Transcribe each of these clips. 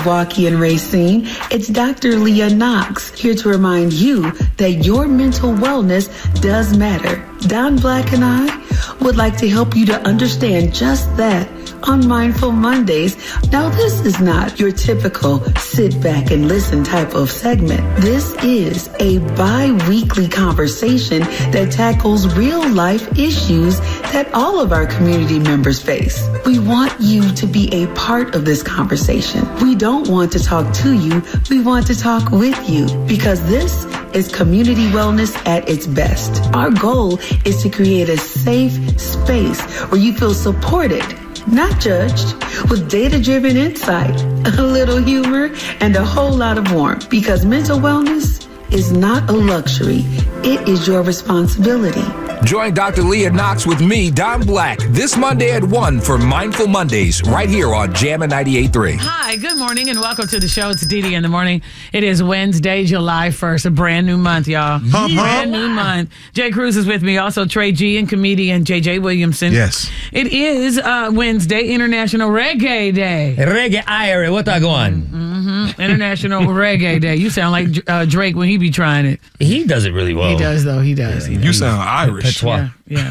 Milwaukee and Racine, it's Dr. Leah Knox here to remind you that your mental wellness does matter. Don Black and I would like to help you to understand just that on Mindful Mondays. Now, this is not your typical sit back and listen type of segment. This is a bi-weekly conversation that tackles real life issues that all of our community members face. We want you to be a part of this conversation. We don't want to talk to you. We want to talk with you, because this is community wellness at its best. Our goal is to create a safe space where you feel supported, not judged, with data-driven insight, a little humor, and a whole lot of warmth. Because mental wellness is not a luxury. It is your responsibility. Join Dr. Leah Knox with me, Don Black, this Monday at 1 for Mindful Mondays, right here on Jammin' 98.3. Hi, good morning, and welcome to the show. It's Dee Dee in the morning. It is Wednesday, July 1st, a brand new month, y'all. Brand new month. Jay Cruz is with me, also Trey G and comedian J.J. Williamson. Yes. It is Wednesday, International Reggae Day. Reggae Irish, what I go on? International Reggae Day. You sound like Drake when he be trying it. He does it really well. He does, though. He does. You sound Irish. Yeah.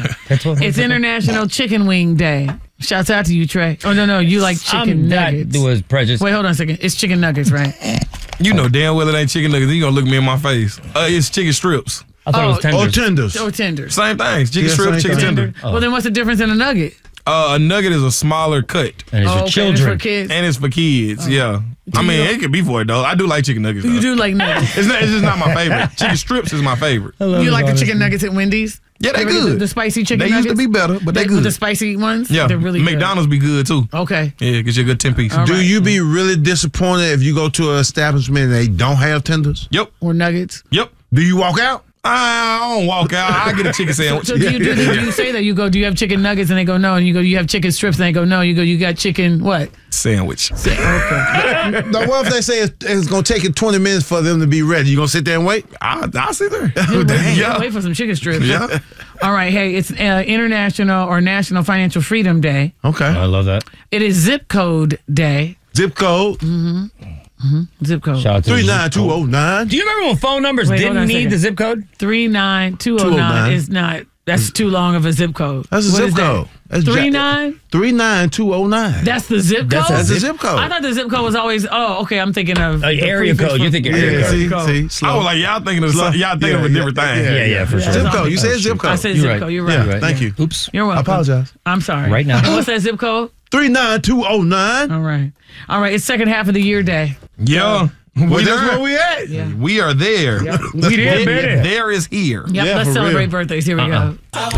It's International Chicken Wing Day. Shouts out to you, Trey. Oh, no, you like chicken nuggets. That was prejudice. Wait, hold on a second. It's chicken nuggets, right? You know damn well it ain't chicken nuggets. You gonna look me in my face. It's chicken strips. I thought it was tenders. Oh, tenders. Same thing. Chicken strip, chicken tender. Well, then what's the difference in a nugget? A nugget is a smaller cut. And it's for children. It's for kids. And it's for kids, yeah. I mean, it could be for it, though. I do like chicken nuggets, though. You do like nuggets. It's just not my favorite. Chicken strips is my favorite. You like the chicken nuggets at Wendy's? Yeah, they good. The spicy chicken nuggets? They used to be better, but they good. The spicy ones? Yeah. They're really McDonald's be good, too. Okay. Yeah, get you a good 10-piece. All right. Do you be really disappointed if you go to an establishment and they don't have tenders? Yep. Or nuggets? Yep. Do you walk out? I don't walk out. I get a chicken sandwich. So do you say that? You go, do you have chicken nuggets? And they go, no. And you go, you have chicken strips? And they go, no. You go, you got chicken what? Sandwich. Okay. Now, what if they say it's going to take it 20 minutes for them to be ready? You going to sit there and wait? I'll sit there. Yeah. Wait for some chicken strips. Yeah. All right. Hey, it's International or National Financial Freedom Day. Okay. I love that. It is Zip Code Day. Zip code? Zip code. Shout out to 39209. Do you remember when phone numbers didn't need the zip code? 39209 is not. That's too long of a zip code. That's a zip code. 39209. That's the zip code? That's the zip code. I thought the zip code was always, okay, I'm thinking of area code. You're thinking area code. See, slow. I was like, y'all thinking of a different thing. Yeah, for sure. Zip code. You said zip code. I said zip code. You're right. Yeah, thank you. Oops. You're welcome. I apologize. I'm sorry. Right now. And what's that zip code? 39209. All right. It's second half of the year day. Yeah. That's where we at. Yeah. We are there. Yep. We did, baby. There is here. Yep. Yeah, Let's for celebrate real. birthdays. Here we go.